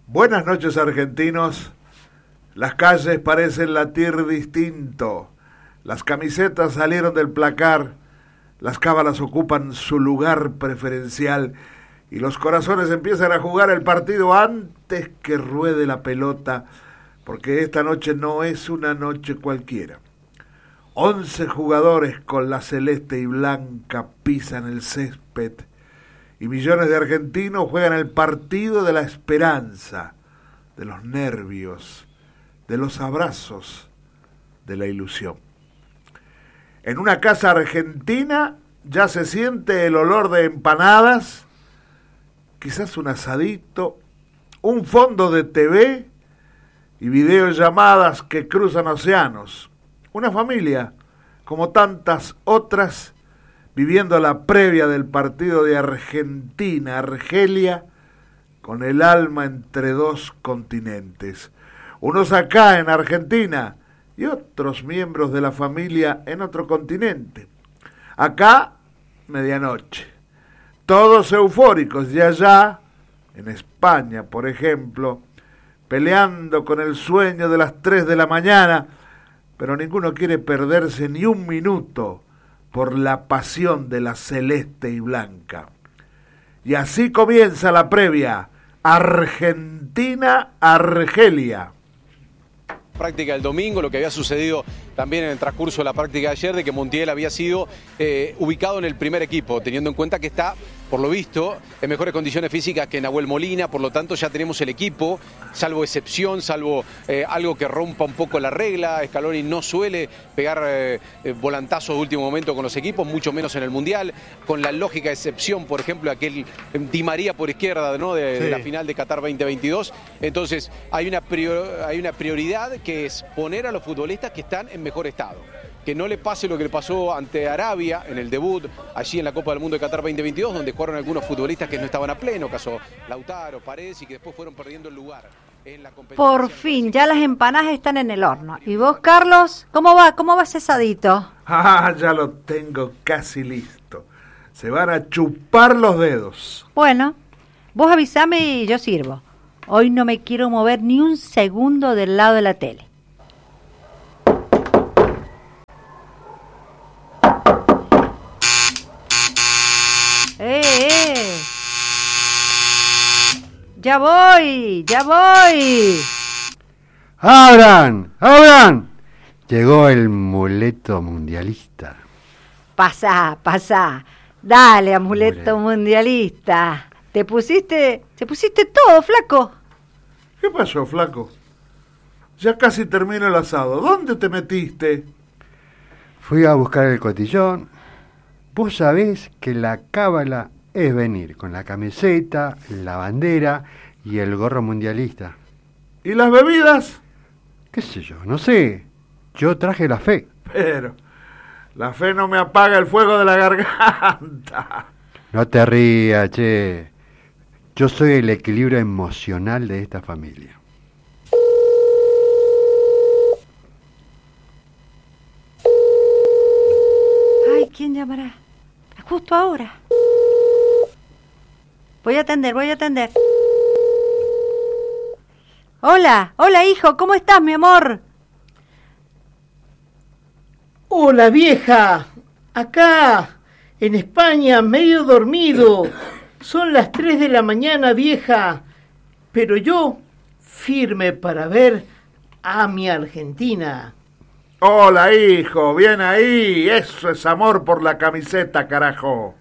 Buenas noches, argentinos. Las calles parecen latir distinto. Las camisetas salieron del placar. Las cábalas ocupan su lugar preferencial. Y los corazones empiezan a jugar el partido antes que ruede la pelota. Porque esta noche no es una noche cualquiera. 11 jugadores con la celeste y blanca pisan el césped. Y millones de argentinos juegan el partido de la esperanza, de los nervios, de los abrazos, de la ilusión. En una casa argentina ya se siente el olor de empanadas, quizás un asadito, un fondo de TV y videollamadas que cruzan océanos. Una familia, como tantas otras, viviendo la previa del partido de Argentina-Argelia, con el alma entre dos continentes. Unos acá en Argentina y otros miembros de la familia en otro continente. Acá, medianoche. Todos eufóricos, y allá, en España, por ejemplo, peleando con el sueño de las 3 de la mañana, pero ninguno quiere perderse ni un minuto por la pasión de la celeste y blanca. Y así comienza la previa, Argentina-Argelia. Práctica del domingo, lo que había sucedido también en el transcurso de la práctica de ayer, de que Montiel había sido ubicado en el primer equipo, teniendo en cuenta que está, por lo visto, en mejores condiciones físicas que Nahuel Molina, por lo tanto ya tenemos el equipo, salvo excepción, salvo algo que rompa un poco la regla. Scaloni no suele pegar volantazos de último momento con los equipos, mucho menos en el Mundial, con la lógica excepción, por ejemplo, aquel Di María por izquierda, ¿no? de la final de Qatar 2022. Entonces hay una prioridad que es poner a los futbolistas que están en mejor estado. Que no le pase lo que le pasó ante Arabia en el debut, allí en la Copa del Mundo de Qatar 2022, donde jugaron algunos futbolistas que no estaban a pleno, caso Lautaro, Paredes, y que después fueron perdiendo el lugar en la competencia. Por fin, ya las empanadas están en el horno. ¿Y vos, Carlos? ¿Cómo va? ¿Cómo va ese asadito? Ya lo tengo casi listo. Se van a chupar los dedos. Bueno, vos avísame y yo sirvo. Hoy no me quiero mover ni un segundo del lado de la tele. ¡Ya voy! ¡Ya voy! ¡Abran! ¡Abran! Llegó el muleto mundialista. Pasá. Dale, amuleto mundialista. Te pusiste todo, flaco. ¿Qué pasó, flaco? Ya casi termina el asado. ¿Dónde te metiste? Fui a buscar el cotillón. Vos sabés que la cábala es venir con la camiseta, la bandera y el gorro mundialista. ¿Y las bebidas? ¿Qué sé yo? No sé. Yo traje la fe. Pero la fe no me apaga el fuego de la garganta. No te rías, che. Yo soy el equilibrio emocional de esta familia. Ay, ¿quién llamará? Justo ahora. Voy a atender. Hola, hijo, ¿cómo estás, mi amor? Hola, vieja. Acá, en España, medio dormido. Son las 3 de la mañana, vieja. Pero yo, firme para ver a mi Argentina. Hola, hijo, bien ahí. Eso es amor por la camiseta, carajo.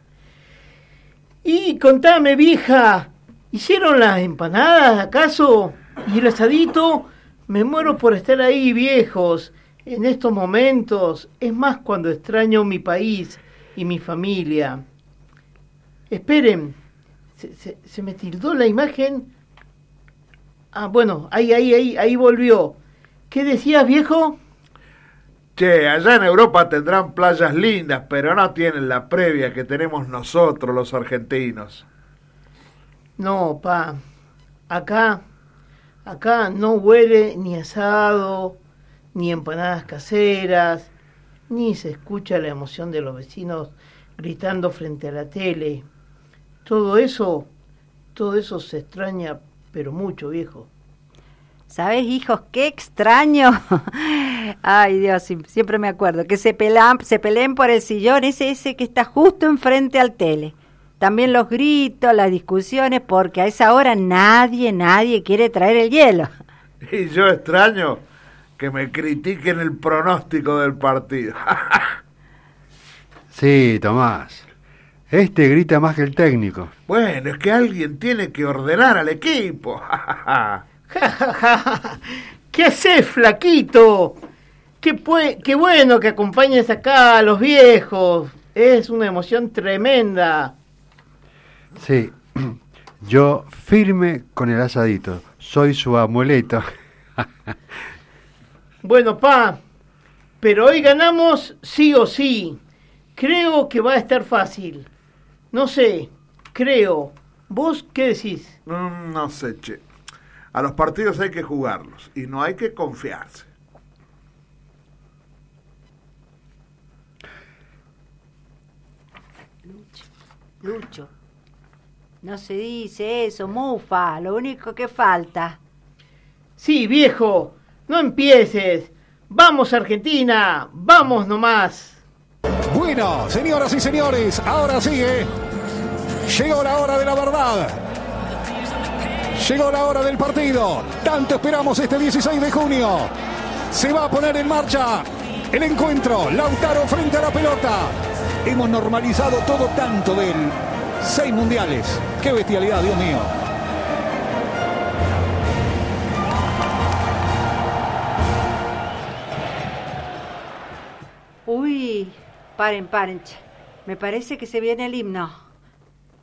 Y contame, vieja, ¿hicieron las empanadas, acaso? ¿Y el asadito? Me muero por estar ahí, viejos. En estos momentos, es más cuando extraño mi país y mi familia. Esperen, se me tildó la imagen. Bueno, ahí volvió. ¿Qué decías, viejo? Che, allá en Europa tendrán playas lindas, pero no tienen la previa que tenemos nosotros los argentinos. No, pa. Acá no huele ni asado, ni empanadas caseras, ni se escucha la emoción de los vecinos gritando frente a la tele. Todo eso se extraña pero mucho, viejo. ¿Sabes, hijos, qué extraño? Ay, Dios, siempre me acuerdo que se peleen por el sillón, ese que está justo enfrente al tele. También los gritos, las discusiones, porque a esa hora nadie quiere traer el hielo. Y yo extraño que me critiquen el pronóstico del partido. Sí, Tomás. Este grita más que el técnico. Bueno, es que alguien tiene que ordenar al equipo. ¿Qué haces, flaquito? Qué bueno que acompañes acá a los viejos. Es una emoción tremenda. Sí, yo firme con el asadito. Soy su amuleto. Bueno, pa, pero hoy ganamos sí o sí. Creo que va a estar fácil. No sé, creo. ¿Vos qué decís? No sé, che. A los partidos hay que jugarlos y no hay que confiarse. Lucho, no se dice eso, mufa, lo único que falta. Sí, viejo, no empieces. Vamos, Argentina, vamos nomás. Bueno, señoras y señores, ahora sí, llegó la hora de la verdad. Llegó la hora del partido. Tanto esperamos este 16 de junio. Se va a poner en marcha el encuentro. Lautaro frente a la pelota. Hemos normalizado todo tanto de él. 6 mundiales. ¡Qué bestialidad, Dios mío! Uy, paren. Me parece que se viene el himno.